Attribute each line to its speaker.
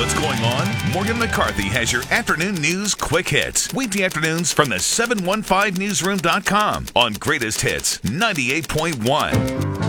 Speaker 1: what's going on? Morgan McCarthy has your afternoon news quick hits. Weekday afternoons from the 715newsroom.com on Greatest Hits 98.1.